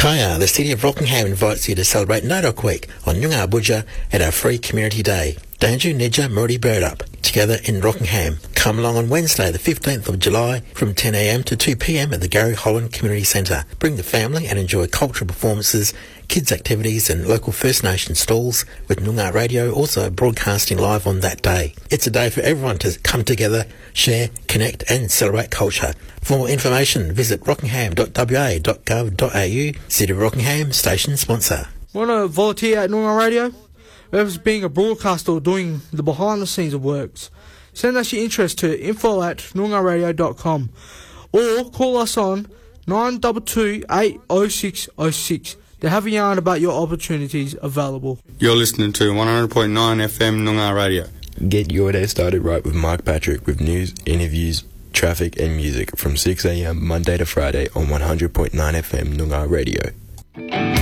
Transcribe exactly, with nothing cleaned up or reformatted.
Kaya, the City of Rockingham invites you to celebrate Nodok Week on Noongar Budja at our free community day. Danju Nidja Murray Bird Up, together in Rockingham. Come along on Wednesday the fifteenth of July from ten a m to two p m at the Gary Holland Community Centre. Bring the family and enjoy cultural performances, kids activities and local First Nation stalls, with Noongar Radio also broadcasting live on that day. It's a day for everyone to come together, share, connect and celebrate culture. For more information, visit rockingham dot w a dot gov dot a u. City of Rockingham station sponsor. Want to volunteer at Noongar Radio? Whether it's being a broadcaster or doing the behind-the-scenes of works, send us your interest to info at noongar radio dot com or call us on nine two two, eight oh six oh six to have a yarn about your opportunities available. You're listening to one hundred point nine F M Noongar Radio. Get your day started right with Mark Patrick with news, interviews, traffic and music from six a m Monday to Friday on one hundred point nine F M Noongar Radio.